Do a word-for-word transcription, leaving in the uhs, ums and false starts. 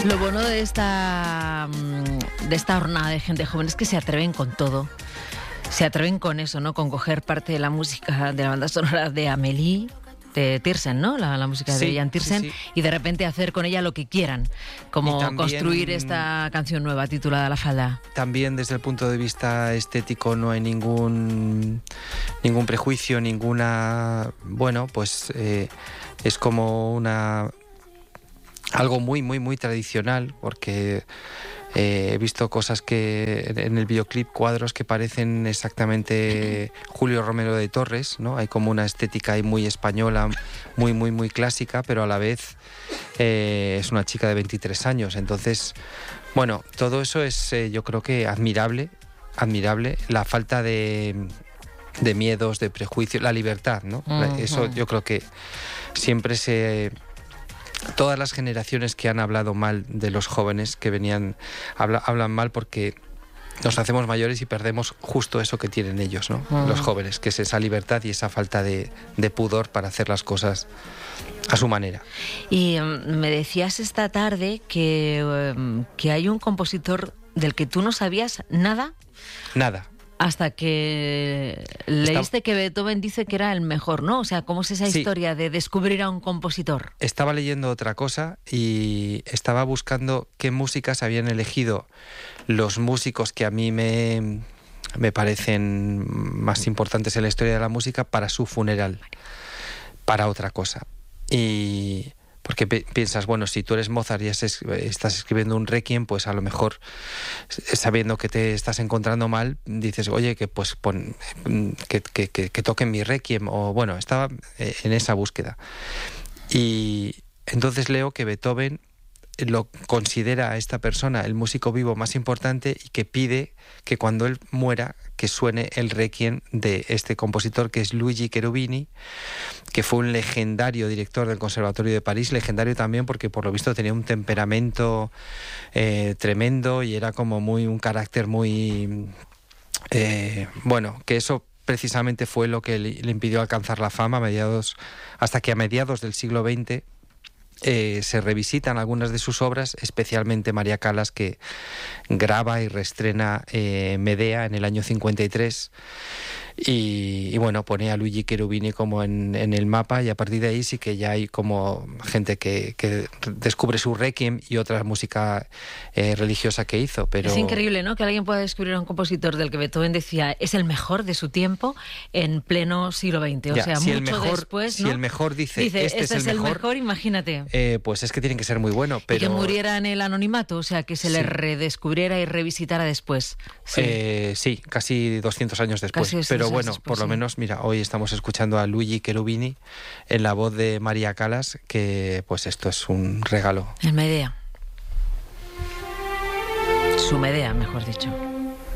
Lo bueno de esta, de esta jornada de gente joven es que se atreven con todo. Se atreven con eso, ¿no? Con coger parte de la música de la banda sonora de Amélie, de Tiersen, ¿no? La, la música sí, de Jan Tiersen, sí, sí. Y de repente hacer con ella lo que quieran, como también, construir esta canción nueva titulada La Falda. También desde el punto de vista estético no hay ningún ningún prejuicio, ninguna... Bueno, pues eh, es como una... algo muy, muy, muy tradicional, porque... Eh, he visto cosas que en el videoclip, cuadros que parecen exactamente Julio Romero de Torres, ¿no? Hay como una estética ahí muy española, muy, muy, muy clásica, pero a la vez eh, es una chica de veintitrés años. Entonces, bueno, todo eso es eh, yo creo que admirable, admirable. La falta de, de miedos, de prejuicios, la libertad, ¿no? Uh-huh. Eso yo creo que siempre se... Todas las generaciones que han hablado mal de los jóvenes que venían, habla, hablan mal porque nos hacemos mayores y perdemos justo eso que tienen ellos, ¿no? Uh-huh. Los jóvenes, que es esa libertad y esa falta de, de pudor para hacer las cosas a su manera. Y um, me decías esta tarde que, um, que hay un compositor del que tú no sabías nada. Nada. Hasta que leíste Está... que Beethoven dice que era el mejor, ¿no? O sea, ¿cómo es esa sí. historia de descubrir a un compositor? Estaba leyendo otra cosa y estaba buscando qué músicas habían elegido los músicos que a mí me, me parecen más importantes en la historia de la música para su funeral, para otra cosa. Y... Porque piensas, bueno, si tú eres Mozart y estás escribiendo un requiem, pues a lo mejor, sabiendo que te estás encontrando mal, dices, oye, que pues pon, que, que, que, que toquen mi requiem. O bueno, estaba en esa búsqueda. Y entonces leo que Beethoven lo considera a esta persona el músico vivo más importante y que pide que cuando él muera que suene el requiem de este compositor, que es Luigi Cherubini, que fue un legendario director del Conservatorio de París, legendario también porque por lo visto tenía un temperamento eh, tremendo y era como muy un carácter muy eh, bueno, que eso precisamente fue lo que le, le impidió alcanzar la fama a mediados, hasta que a mediados del siglo veinte Eh, se revisitan algunas de sus obras, especialmente María Callas, que graba y reestrena eh, Medea en el año cincuenta y tres y, y bueno, pone a Luigi Cherubini como en, en el mapa, y a partir de ahí sí que ya hay como gente que, que descubre su requiem y otra música eh, religiosa que hizo. Pero... Es increíble, ¿no?, que alguien pueda descubrir a un compositor del que Beethoven decía es el mejor de su tiempo en pleno siglo veinte, o ya, sea, si mucho el mejor, después, ¿no? Si el mejor dice, dice este, este es, es el, el mejor, mejor, imagínate. Eh, pues es que tiene que ser muy bueno. Pero... Y que muriera en el anonimato, o sea, que se sí. le redescubriera y revisitara después. Sí, eh, sí casi doscientos años después. doscientos pero bueno, después, por lo sí. menos, mira, hoy estamos escuchando a Luigi Cherubini en la voz de María Callas, que pues esto es un regalo. El Medea. Su Medea, mejor dicho.